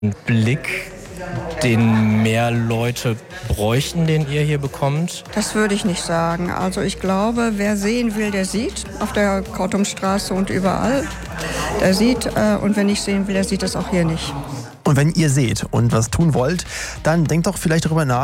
Blick, den mehr Leute bräuchten, den ihr hier bekommt? Das würde ich nicht sagen. Also ich glaube, wer sehen will, der sieht. Auf der Kortumstraße und überall. Der sieht. Und wer nicht sehen will, der sieht es auch hier nicht. Und wenn ihr seht und was tun wollt, dann denkt doch vielleicht darüber nach,